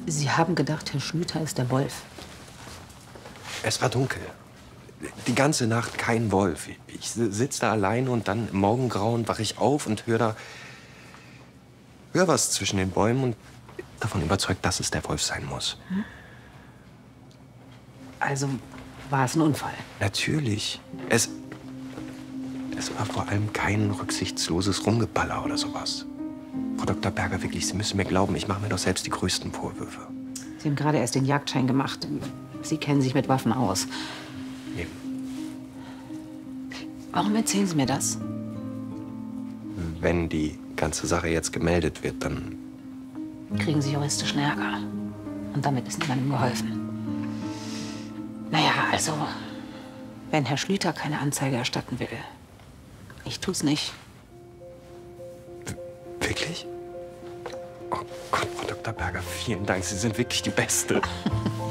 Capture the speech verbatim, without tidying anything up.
Sie haben gedacht, Herr Schlüter ist der Wolf. Es war dunkel. Die ganze Nacht kein Wolf. Ich sitze da allein und dann im Morgengrauen wache ich auf und höre da... hör was zwischen den Bäumen und davon überzeugt, dass es der Wolf sein muss. Hm? Also war es ein Unfall? Natürlich. Es... Es war vor allem kein rücksichtsloses Rumgeballer oder sowas. Frau Doktor Berger, wirklich, Sie müssen mir glauben, ich mache mir doch selbst die größten Vorwürfe. Sie haben gerade erst den Jagdschein gemacht. Sie kennen sich mit Waffen aus. Eben. Warum erzählen Sie mir das? Wenn die ganze Sache jetzt gemeldet wird, dann... kriegen Sie juristischen Ärger. Und damit ist niemandem geholfen. Naja, also, wenn Herr Schlüter keine Anzeige erstatten will, ich tu's nicht. Wirklich? Oh Gott, Frau Doktor Berger, vielen Dank. Sie sind wirklich die Beste.